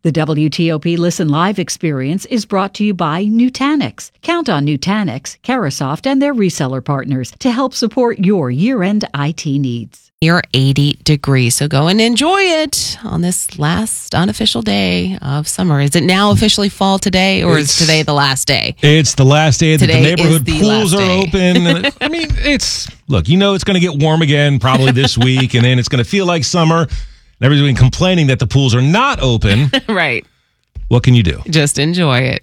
The WTOP Listen Live experience is brought to you by Nutanix. Count on Nutanix, Carahsoft, and their reseller partners to help support your year-end IT needs. Near 80 degrees, so go and enjoy it on this last unofficial day of summer. Is it now officially fall today, or is today the last day? It's the last day that the neighborhood pools are open. I mean, look, it's going to get warm again probably this week, and then it's going to feel like summer. Everybody's been complaining that the pools are not open. Right. What can you do? Just enjoy it.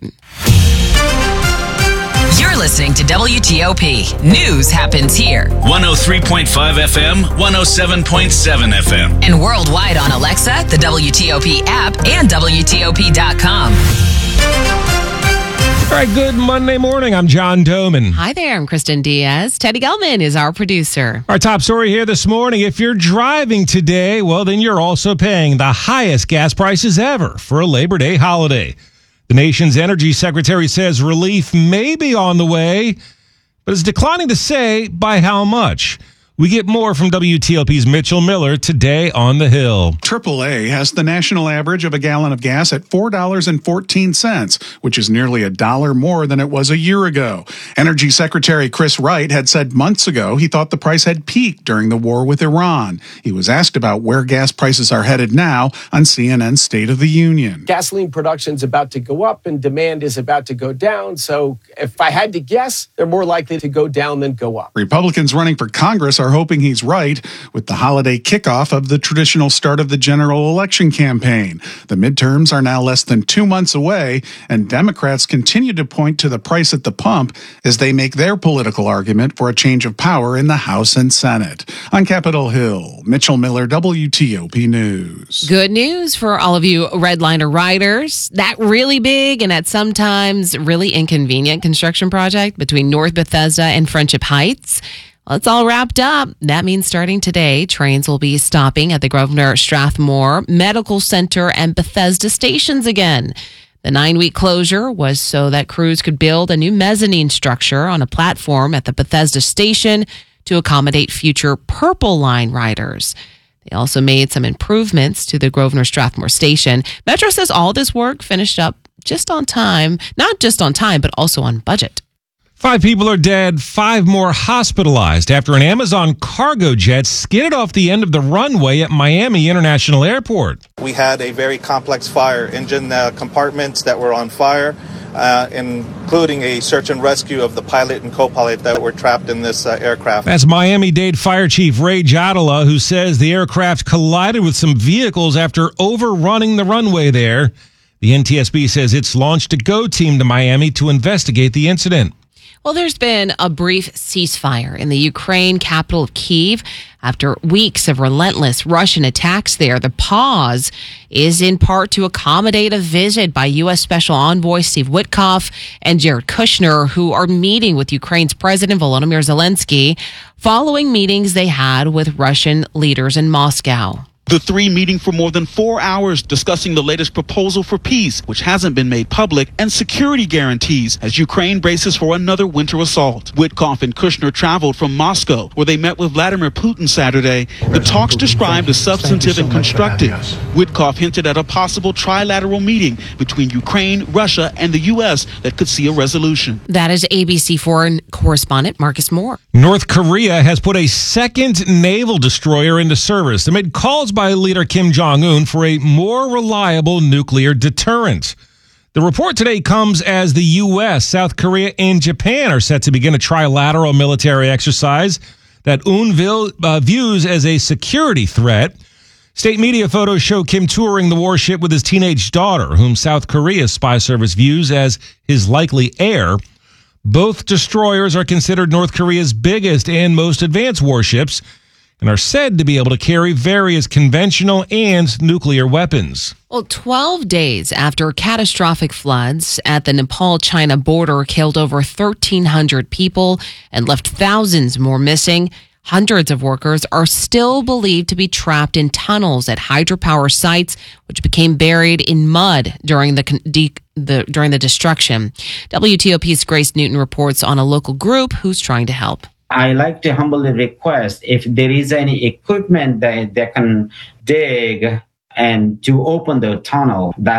You're listening to WTOP. News happens here. 103.5 FM, 107.7 FM. And worldwide on Alexa, the WTOP app, and WTOP.com. All right, good Monday morning. I'm John Doman. Hi there, I'm Kristen Diaz. Teddy Gelman is our producer. Our top story here this morning, if you're driving today, well, then you're also paying the highest gas prices ever for a Labor Day holiday. The nation's energy secretary says relief may be on the way, but is declining to say by how much. We get more from WTOP's Mitchell Miller today on the Hill. AAA has the national average of a gallon of gas at $4.14, which is nearly $1 more than it was a year ago. Energy Secretary Chris Wright had said months ago he thought the price had peaked during the war with Iran. He was asked about where gas prices are headed now on CNN's State of the Union. Gasoline production is about to go up and demand is about to go down. So if I had to guess, they're more likely to go down than go up. Republicans running for Congress are hoping he's right with the holiday kickoff of the traditional start of the general election campaign. The midterms are now less than 2 months away, and Democrats continue to point to the price at the pump as they make their political argument for a change of power in the House and Senate. On Capitol Hill, Mitchell Miller, WTOP News. Good news for all of you Redliner riders. That really big and at sometimes really inconvenient construction project between North Bethesda and Friendship Heights. Well, it's all wrapped up. That means starting today, trains will be stopping at the Grosvenor Strathmore Medical Center and Bethesda stations again. The 9-week closure was so that crews could build a new mezzanine structure on a platform at the Bethesda station to accommodate future Purple Line riders. They also made some improvements to the Grosvenor Strathmore station. Metro says all this work finished up just on time, not just on time, but also on budget. 5 people are dead, 5 more hospitalized after an Amazon cargo jet skidded off the end of the runway at Miami International Airport. We had a very complex fire, engine compartments that were on fire, including a search and rescue of the pilot and co-pilot that were trapped in this aircraft. That's Miami-Dade Fire Chief Ray Jadala, who says the aircraft collided with some vehicles after overrunning the runway there. The NTSB says it's launched a GO team to Miami to investigate the incident. Well, there's been a brief ceasefire in the Ukraine capital of Kyiv after weeks of relentless Russian attacks there. The pause is in part to accommodate a visit by U.S. Special Envoy Steve Witkoff and Jared Kushner, who are meeting with Ukraine's President Volodymyr Zelensky following meetings they had with Russian leaders in Moscow. The three meeting for more than 4 hours discussing the latest proposal for peace, which hasn't been made public, and security guarantees as Ukraine braces for another winter assault. Witkoff and Kushner traveled from Moscow, where they met with Vladimir Putin Saturday. The talks described as substantive and constructive. Witkoff hinted at a possible trilateral meeting between Ukraine, Russia, and the U.S. that could see a resolution. That is ABC foreign correspondent Marcus Moore. North Korea has put a second naval destroyer into service amid calls by leader Kim Jong-un for a more reliable nuclear deterrent. The report today comes as the U.S., South Korea, and Japan are set to begin a trilateral military exercise that Un views as a security threat. State media photos show Kim touring the warship with his teenage daughter, whom South Korea's spy service views as his likely heir. Both destroyers are considered North Korea's biggest and most advanced warships and are said to be able to carry various conventional and nuclear weapons. Well, 12 days after catastrophic floods at the Nepal-China border killed over 1,300 people and left thousands more missing, hundreds of workers are still believed to be trapped in tunnels at hydropower sites, which became buried in mud during the destruction. WTOP's Grace Newton reports on a local group who's trying to help. I like to humbly request if there is any equipment that they can dig and to open the tunnel, that